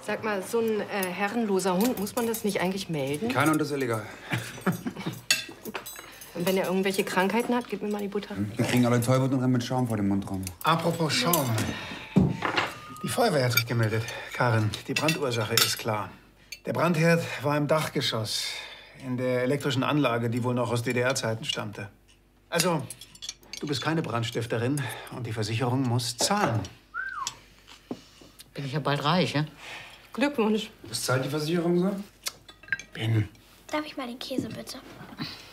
Sag mal, so ein herrenloser Hund, muss man das nicht eigentlich melden? Kein Hund ist illegal. Und wenn er irgendwelche Krankheiten hat, gib mir mal die Butter. Wir kriegen alle Tollwut und rennen mit Schaum vor dem Mund rum. Apropos Schaum. Die Feuerwehr hat sich gemeldet. Karin, die Brandursache ist klar. Der Brandherd war im Dachgeschoss, in der elektrischen Anlage, die wohl noch aus DDR-Zeiten stammte. Also, du bist keine Brandstifterin und die Versicherung muss zahlen. Bin ich ja bald reich, ja? Glückwunsch. Was zahlt die Versicherung so? Ben. Darf ich mal den Käse, bitte?